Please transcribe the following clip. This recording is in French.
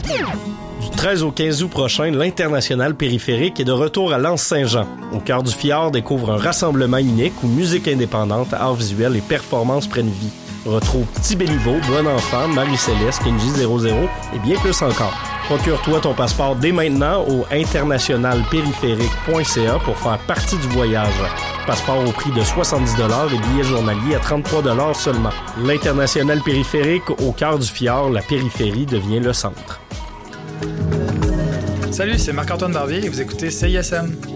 Du 13 au 15 août prochain, l'International Périphérique est de retour à L'Anse-Saint-Jean. Au cœur du fjord, découvre un rassemblement unique où musique indépendante, arts visuels et performances prennent vie. Retrouve Petit Béliveau, Bon Enfant, Marie-Céleste, Kenji 00 et bien plus encore. Procure-toi ton passeport dès maintenant au internationalpériphérique.ca pour faire partie du voyage. Passeport au prix de 70$ et billets journaliers à 33$ seulement. L'International Périphérique, au cœur du fjord, la périphérie devient le centre. Salut, c'est Marc-Antoine Barbier et vous écoutez CISM.